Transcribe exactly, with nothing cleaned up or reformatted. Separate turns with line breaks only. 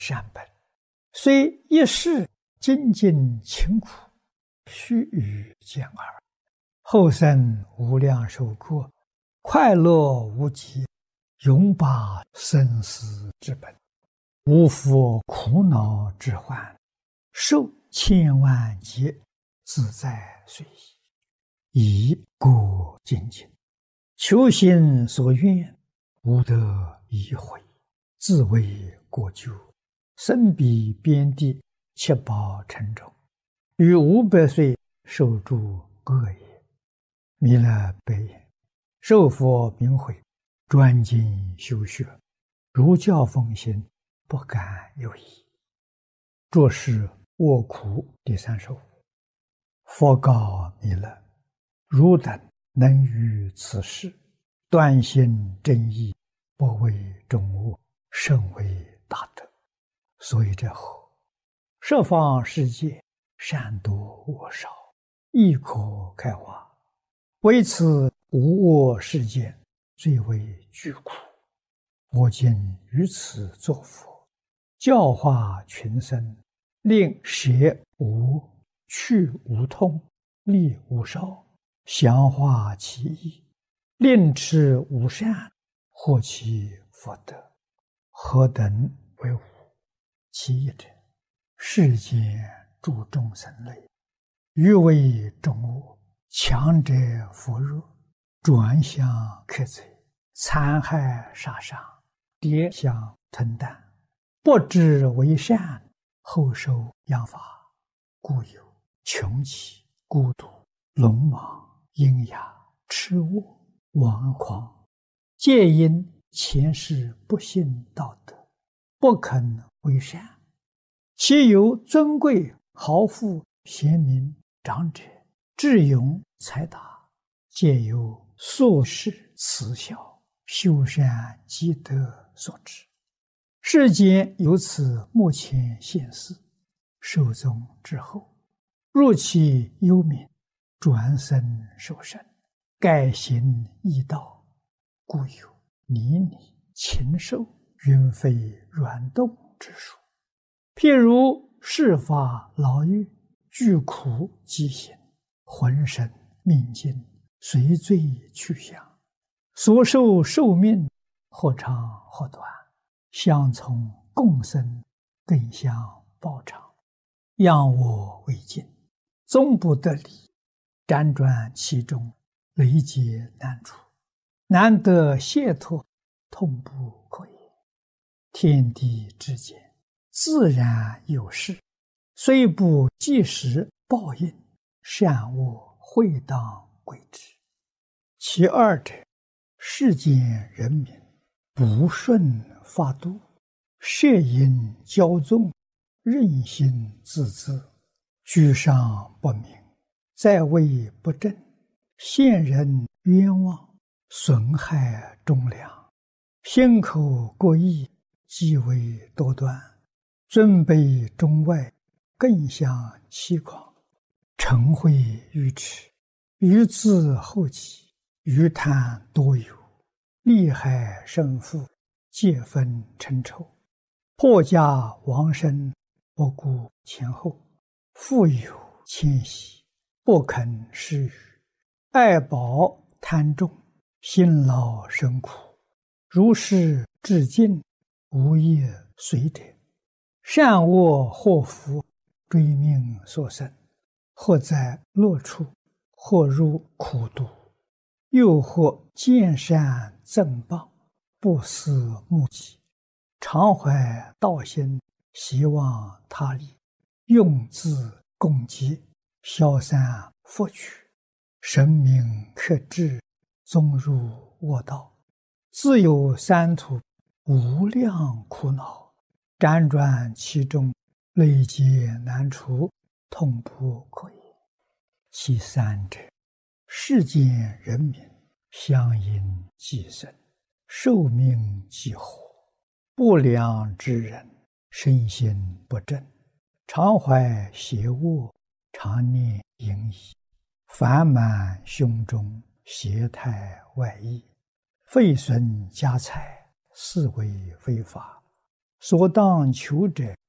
善本，虽一世精进勤苦，须臾见耳。后生无量寿过，快乐无极，永把生死之本，无复苦恼之患，受千万劫，自在随意，以故精进，求心所愿，无得已悔，自为过咎，身彼边地，七宝沉重，于五百岁受诸恶业。弥勒悲言：受佛名诲，专精修学，如教奉行，不敢有疑。作是卧苦第三十五。佛告弥勒：汝等能于此事断心正义，不为众恶，甚为大德。所以者何？十方世界，善多恶少，亦可开化。为此无我世界，最为巨苦。我今于此作佛，教化群生，令舍无、去无痛，利无少，详化其意，令持无善，获其福德。何等为无？其一者，世间诸众生类，欲为众恶，强者扶弱，转向克贼，残害杀伤，跌相吞啖，不知为善，后受殃罚，故有穷奇、孤独、聋盲、阴哑、痴卧、顽狂，皆因前世不信道德，不肯为善。其有尊贵、豪富、贤明、长者、智勇、才达，皆由宿世慈孝、修善积德所致。世间由此目前现世，寿终之后，入其幽冥，转生受生，改行异道，故有泥泞、禽兽、云飞软动之说。譬如世法牢狱，具苦疾行，浑身命尽，随罪去向，所受寿命或长或短，相从共生，更相报偿，仰我为镜，终不得离，辗转其中，累劫难除，难得解脱，痛不可言。天地之间，自然有事，虽不即时报应，善恶会当归之。其二者，世间人民不顺法度，摄引骄纵，任性自恣，居上不明，在位不正，陷人冤枉，损害忠良，心口过意，极为多端，尊卑中外，更相欺诳，嗔恚愚痴，愚自后己，愚贪多有，利害胜负，皆分称仇，破家亡身，不顾前后，富有谦息，不肯施予，爱宝贪重，辛劳生苦，如是至尽，无业随者，善恶祸福，追命所生，或在乐处，或入苦毒，又或见善赠谤，不思目己，常怀道心，希望他利，用自共济，消散福取，神明克制，终入恶道，自有三途无量苦恼，辗转其中，累劫难除，痛不可言。其三者，世间人民相因寄生，寿命既活，不良之人，身心不正，常怀邪恶，常念淫逸，烦满胸中，邪态外溢，废损家财，是为非法， 所当求者